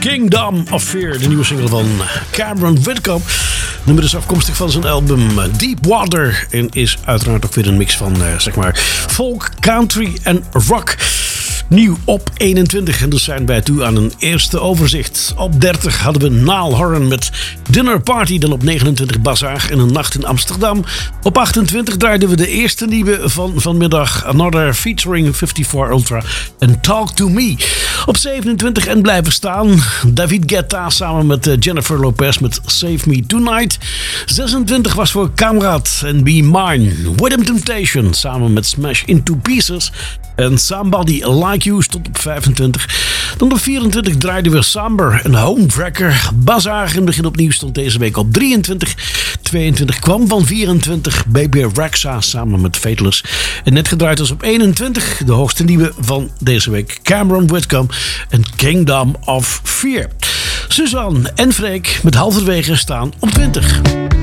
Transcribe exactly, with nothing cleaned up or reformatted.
Kingdom of Fear, de nieuwe single van Cameron Whitcomb. Nummer is afkomstig van zijn album Deep Water en is uiteraard ook weer een mix van uh, zeg maar folk, country en rock. Nieuw op eenentwintig en dus zijn wij toe aan een eerste overzicht. Op dertig hadden we Niall Horan met Dinner Party. Dan op negenentwintig Bazaar en een nacht in Amsterdam. Op achtentwintig draaiden we de eerste nieuwe van vanmiddag. Another featuring vijfenvijftig Ultra en Talk to Me. Op zevenentwintig en blijven staan David Guetta samen met Jennifer Lopez met Save Me Tonight. zesentwintig was voor Kamrat en Be Mine. Rhythm Temptation samen met Smash Into Pieces. En Somebody Like You stond op vijfentwintig. Dan op vierentwintig draaiden we Samber en Homewrecker. Bazaar in het begin opnieuw stond deze week op drieëntwintig. tweeëntwintig kwam van vierentwintig. Baby Rexha samen met Fateless. En net gedraaid was op eenentwintig. De hoogste nieuwe van deze week. Cameron Whitcomb en Kingdom of Fear. Suzanne en Freek met halverwege staan op twintig.